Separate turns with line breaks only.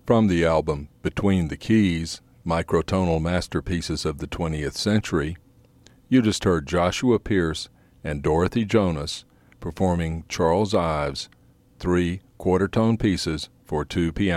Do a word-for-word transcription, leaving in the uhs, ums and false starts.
From the album Between the Keys, Microtonal Masterpieces of the twentieth Century, you just heard Joshua Pierce and Dorothy Jonas performing Charles Ives' three quarter-tone pieces for two pianos.